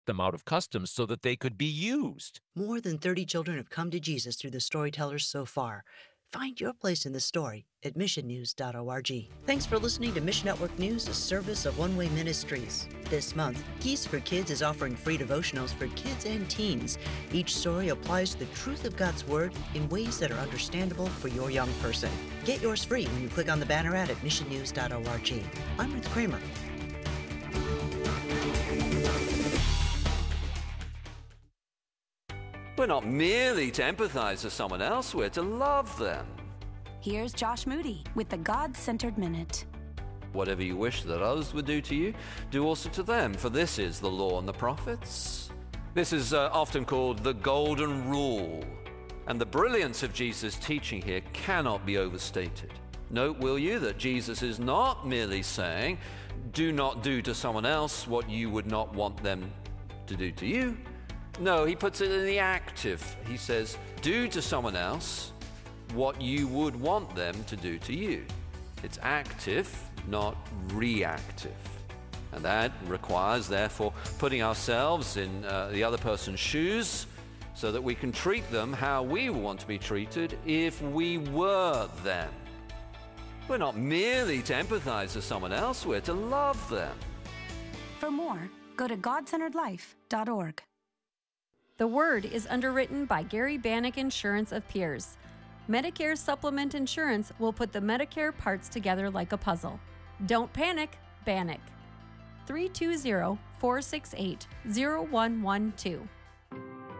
them out of customs so that they could be used. More than 30 children have come to Jesus through the storytellers so far. Find your place in the story at missionnews.org. Thanks for listening to Mission Network News, a service of One Way Ministries. This month, Keys for Kids is offering free devotionals for kids and teens. Each story applies the truth of God's Word in ways that are understandable for your young person. Get yours free when you click on the banner ad at missionnews.org. I'm Ruth Kramer. We're not merely to empathize with someone else, we're to love them. Here's Josh Moody with the God-Centered Minute. Whatever you wish that others would do to you, do also to them, for this is the law and the prophets. This is often called the Golden Rule. And the brilliance of Jesus' teaching here cannot be overstated. Note, will you, that Jesus is not merely saying, do not do to someone else what you would not want them to do to you. No, he puts it in the active. He says, do to someone else what you would want them to do to you. It's active, not reactive. And that requires, therefore, putting ourselves in the other person's shoes so that we can treat them how we want to be treated if we were them. We're not merely to empathize with someone else, we're to love them. For more, go to godcenteredlife.org. The Word is underwritten by Gary Bannock Insurance of Pierce. Medicare Supplement Insurance will put the Medicare parts together like a puzzle. Don't panic, Bannock. 320-468-0112.